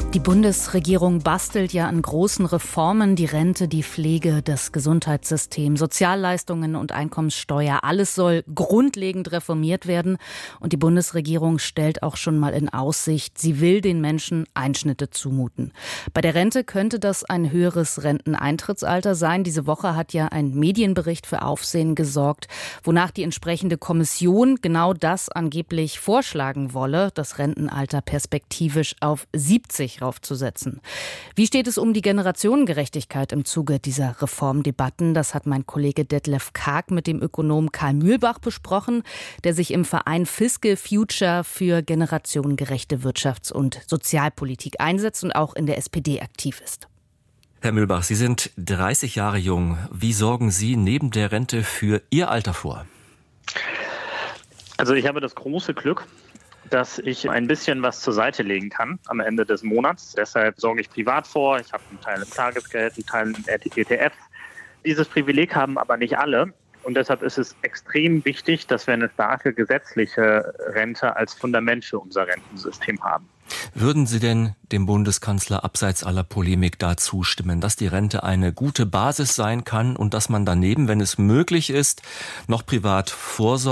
Die Bundesregierung bastelt ja an großen Reformen, die Rente, die Pflege, das Gesundheitssystem, Sozialleistungen und Einkommenssteuer. Alles soll grundlegend reformiert werden. Und die Bundesregierung stellt auch schon mal in Aussicht, sie will den Menschen Einschnitte zumuten. Bei der Rente könnte das ein höheres Renteneintrittsalter sein. Diese Woche hat ja ein Medienbericht für Aufsehen gesorgt, wonach die entsprechende Kommission genau das angeblich vorschlagen wolle, das Rentenalter perspektivisch auf 70 raufzusetzen. Wie steht es um die Generationengerechtigkeit im Zuge dieser Reformdebatten? Das hat mein Kollege Detlef Karg mit dem Ökonom Karl Mühlbach besprochen, der sich im Verein Fiscal Future für generationengerechte Wirtschafts- und Sozialpolitik einsetzt und auch in der SPD aktiv ist. Herr Mühlbach, Sie sind 30 Jahre jung. Wie sorgen Sie neben der Rente für Ihr Alter vor? Also ich habe das große Glück, dass ich ein bisschen was zur Seite legen kann am Ende des Monats. Deshalb sorge ich privat vor. Ich habe einen Teil im Tagesgeld, einen Teil im ETF. Dieses Privileg haben aber nicht alle. Und deshalb ist es extrem wichtig, dass wir eine starke gesetzliche Rente als Fundament für unser Rentensystem haben. Würden Sie denn dem Bundeskanzler abseits aller Polemik da zustimmen, dass die Rente eine gute Basis sein kann und dass man daneben, wenn es möglich ist, noch privat vorsorgt?